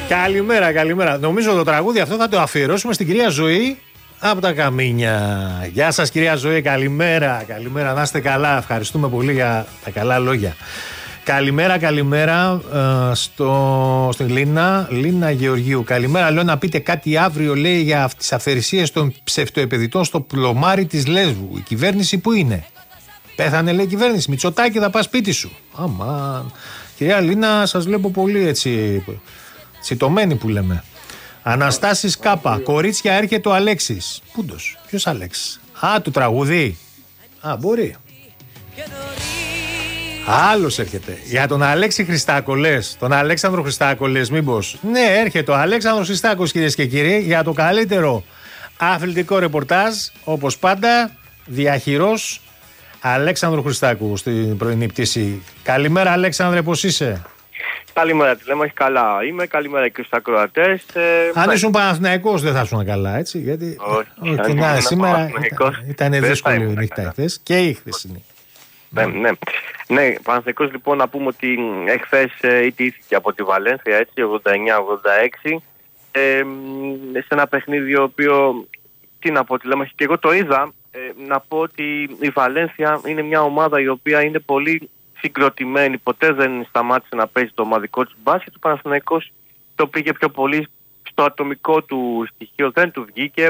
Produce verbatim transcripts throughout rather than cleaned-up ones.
Καλημέρα, καλημέρα. Νομίζω το τραγούδι αυτό θα το αφιερώσουμε στην κυρία Ζωή από τα Καμίνια. Γεια σας κυρία Ζωή, καλημέρα. Καλημέρα, να είστε καλά. Ευχαριστούμε πολύ για τα καλά λόγια. Καλημέρα, καλημέρα ε, στο, στην Λίνα, Λίνα Γεωργίου. Καλημέρα, λέω να πείτε κάτι αύριο, λέει, για τις αφαιρεσίες των ψευτοεπαιδητών στο πλωμάρι της Λέσβου. Η κυβέρνηση που είναι? Πέθανε, λέει, η κυβέρνηση. Μητσοτάκη, θα πας σπίτι σου. Αμάν. Κυρία Λίνα, σας βλέπω πολύ έτσι τσιτωμένη που λέμε. Αναστάσεις Κάπα. Κορίτσια, έρχεται ο Αλέξης. Πούντος, ποιος Αλέξης? Α, του τραγουδί. Α, μπορεί. Άλλος έρχεται. Για τον Αλέξη Χριστάκο λες. Τον Αλέξανδρο Χριστάκο λες, μήπως? Ναι, έρχεται ο Αλέξανδρος Χριστάκος, κυρίες και κύριοι, για το καλύτερο αθλητικό ρεπορτάζ, όπως πάντα, διαχειρός Αλέξανδρου Χριστάκου στην πρωινή πτήση. Καλημέρα, Αλέξανδρε, πώς είσαι? Καλημέρα, τη λέμε, όχι καλά. Είμαι, καλημέρα και στους ακροατές. Ε, Αν ήσουν Παναθηναϊκός δεν θα ήσουν καλά, έτσι, γιατί όχι, όχι, να, σήμερα ήταν, ήταν δύσκολη η νύχτα εχθές και η χθεσινή. Ναι, ναι. Ναι, Παναθηναϊκός, λοιπόν, να πούμε ότι εχθές ε, ιτήθηκε από τη Βαλένθια, έτσι, ογδόντα εννιά ογδόντα έξι. Ε, σε ένα παιχνίδι ο οποίο, τι να πω, τη λέμε, και εγώ το είδα, ε, να πω ότι η Βαλένθια είναι μια ομάδα η οποία είναι πολύ συγκροτημένη, ποτέ δεν σταμάτησε να παίζει το ομαδικό του μπάσκετ. Ο Παναθηναϊκός το πήγε πιο πολύ στο ατομικό του στοιχείο, δεν του βγήκε.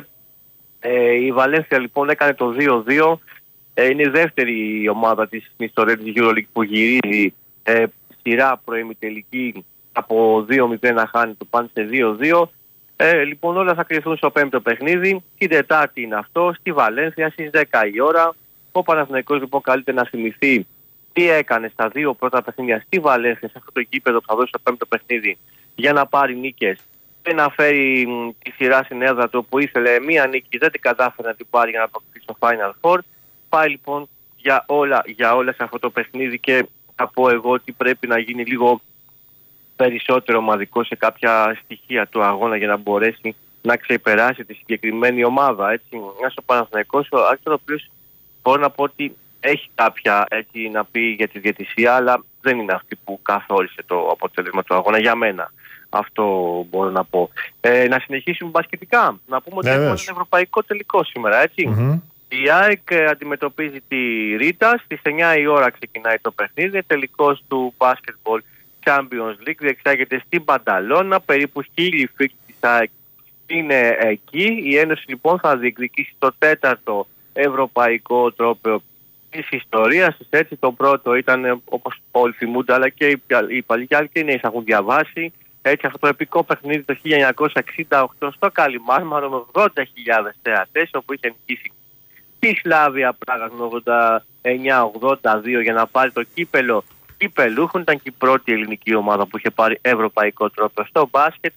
Ε, η Βαλένθια λοιπόν έκανε το δύο δύο. Ε, είναι η δεύτερη ομάδα της στην ιστορία της EuroLeague που γυρίζει ε, σειρά προημιτελική από δύο μηδέν να χάνει, το πάνε σε δύο δύο. Ε, λοιπόν, όλα θα κρυφθούν στο πέμπτο παιχνίδι. Την Τετάρτη είναι αυτό, στη Βαλένθια στις δέκα η ώρα. Ο Παναθηναϊκός λοιπόν καλείται να θυμηθεί τι έκανε στα δύο πρώτα παιχνίδια στη Βαλένθια, σε αυτό το γήπεδο που θα δώσει το πέμπτο παιχνίδι, για να πάρει νίκες και να φέρει μ, τη σειρά στην έδρα του, που ήθελε μία νίκη, δεν την κατάφερε να την πάρει για να αποκτήσει το Final Four. Πάει λοιπόν για όλα, για όλα σε αυτό το παιχνίδι και θα πω εγώ ότι πρέπει να γίνει λίγο περισσότερο ομαδικό σε κάποια στοιχεία του αγώνα για να μπορέσει να ξεπεράσει τη συγκεκριμένη ομάδα. Έτσι, ένας ο Παναθηναϊκός, ο Άκτορ, ο οποίος μπορώ να πω ότι έχει κάποια έτσι να πει για τη διαιτησία, αλλά δεν είναι αυτή που καθόρισε το αποτέλεσμα του αγώνα για μένα. Αυτό μπορώ να πω. Ε, να συνεχίσουμε μπασκετικά. Να πούμε ότι έχουμε ένα ευρωπαϊκό τελικό σήμερα, έτσι. Mm-hmm. Η ΑΕΚ αντιμετωπίζει τη Ρίτα. Στις εννιά η ώρα ξεκινάει το παιχνίδι. Τελικός του Basketball Champions League διεξάγεται στην Πανταλώνα. Περίπου χίλιοι φίλοι της ΑΕΚ είναι εκεί. Η Ένωση λοιπόν θα διεκδικήσει το τέταρτο ευρωπαϊκό τρόπαιο της ιστορίας. Έτσι, το πρώτο ήταν, όπως όλοι θυμούνται, αλλά και οι παλιοί και οι νέοι έχουν διαβάσει, έτσι, αυτό το επικό παιχνίδι το χίλια εννιακόσια εξήντα οκτώ στο Καλιμάρμαρο με ογδόντα χιλιάδες θεατές, όπου είχε νικήσει τη Σλάβια Πράγας με ογδόντα εννιά ογδόντα δύο για να πάρει το κύπελο κυπελούχων. Ήταν και η πρώτη ελληνική ομάδα που είχε πάρει ευρωπαϊκό τρόπαιο στο μπάσκετ.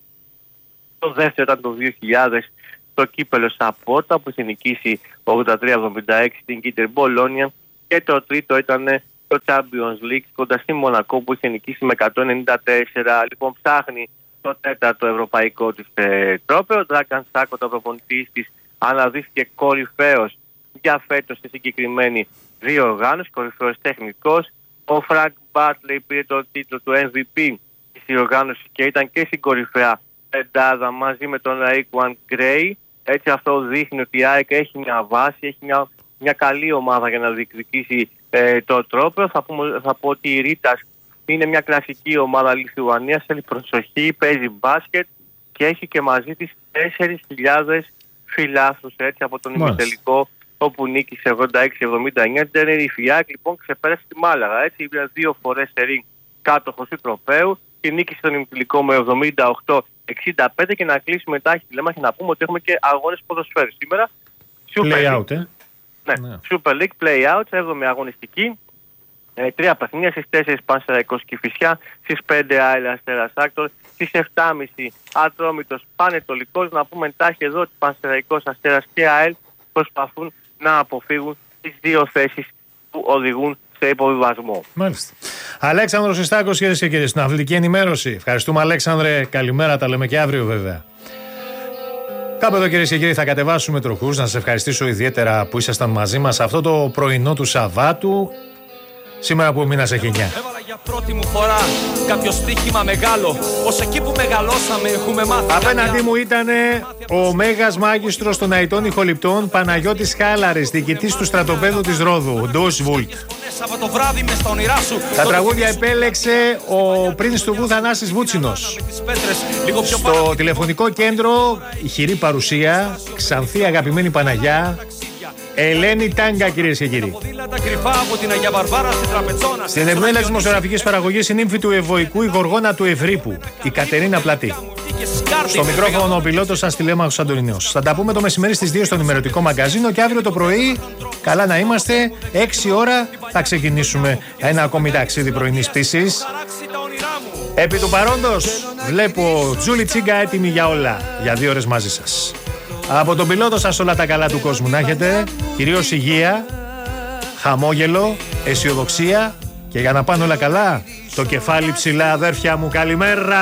Το δεύτερο ήταν το δύο χιλιάδες, το κύπελο Σαπότα που είχε νικήσει ογδόντα τρία εβδομήντα έξι την Κίντερ Μπολόνια. Και το τρίτο ήταν το Champions League κοντά στη Μονακό που είχε νικήσει με εκατόν ενενήντα τέσσερα. Λοιπόν, ψάχνει το τέταρτο ευρωπαϊκό της ε, τρόπαιο. Ο Ντράκαν Σάκο, το προπονητής της, αναδείχθηκε κορυφαίος για φέτος στη συγκεκριμένη διοργάνωση, κορυφαίος τεχνικός. Ο Φρανκ Μπάτλεϊ πήρε το τίτλο του εμ βι πι της διοργάνωσης και ήταν και στην κορυφαία πεντάδα μαζί με τον Ρέικουαν Γκρέι. Έτσι, αυτό δείχνει ότι η ΑΕΚ έχει μια βάση, έχει μια μια καλή ομάδα για να διεκδικήσει ε, το τρόπαιο. Θα, πούμε, θα πω ότι η Ρίτας είναι μια κλασική ομάδα Λιθουανίας, θέλει προσοχή, παίζει μπάσκετ και έχει και μαζί της τέσσερις χιλιάδες φιλάθλους, έτσι, από τον ημιτελικό όπου νίκησε ογδόντα έξι εβδομήντα εννιά την Τενερίφη. Η ΑΕΚ λοιπόν ξεπέρασε τη Μάλαγα, έτσι, ήταν δύο φορές σερί κάτοχος του τροπαίου και νίκησε τον ημιτελικό με εβδομήντα οκτώ εξήντα πέντε. Και να κλείσουμε μετά τη τηλέμαχη να πούμε ότι έχουμε και αγώνες ποδοσφαίρου σήμερα. Play out, ε. Ναι, ναι. Super League Play Out, έβδομη αγωνιστική. Ε, τρία παιχνίδια, στις τέσσερις Πανσεραϊκός Κηφισιά, στις πέντε Άιλα Αστέρας Άκτορ, στις επτά και μισή Ατρόμητος Πανετολικός. Να πούμε εντάχει εδώ ότι Πανσεραϊκός Αστέρας και ΑΕΛ προσπαθούν να αποφύγουν τις δύο θέσεις που οδηγούν σε υποβιβασμό. Μάλιστα. Αλέξανδρος Χριστάκος, κυρίες και κύριοι, στην αθλητική ενημέρωση. Ευχαριστούμε, Αλέξανδρε. Καλημέρα, τα λέμε και αύριο βέβαια. Κάπου εδώ, κυρίες και κύριοι, θα κατεβάσουμε τροχούς. Να σας ευχαριστήσω ιδιαίτερα που ήσασταν μαζί μας αυτό το πρωινό του Σαββάτου, σήμερα που ο μήνας έχει εννιά. Για πρώτη μου φορά κάποιο στοίχημα μεγάλο, πως εκεί που μεγαλώσαμε έχουμε μάθει. Απέναντί μου ήταν ο Μέγας Μάγιστρος των Αητών Ηχοληπτών Παναγιώτης Χάλαρης, διοικητής του στρατοπέδου της Ρόδου, Ντος Βουλτ. Τα τραγούδια επέλεξε ο Πρίνς του Βου Θανάσης Βούτσινος. Στο τηλεφωνικό κέντρο ηχηρή παρουσία, ξανθή αγαπημένη Παναγιά, Ελένη Τάγκα, κυρίες και κύριοι. Στην ευμέλεια της δημοσιογραφικής παραγωγής η νύμφη του Ευωικού, η Γοργόνα του Ευρύπου, η Κατερίνα Πλατή. Στο μικρόφωνο ο πιλότος σας Τηλέμαχος Αντωνινέος. Θα τα πούμε το μεσημέρι στις δύο στον ημερωτικό μαγκαζίνο και αύριο το πρωί, καλά να είμαστε, έξι ώρα θα ξεκινήσουμε ένα ακόμη ταξίδι πρωινής πτήσης. Επί του παρόντος βλέπω Τζούλη Τσίγκα έτοιμη για όλα, για δύο ώρες μαζί σας. Από τον πιλότο σας όλα τα καλά του κόσμου να έχετε, κυρίως υγεία, χαμόγελο, αισιοδοξία και για να πάνε όλα καλά, το κεφάλι ψηλά, αδέρφια μου, καλημέρα.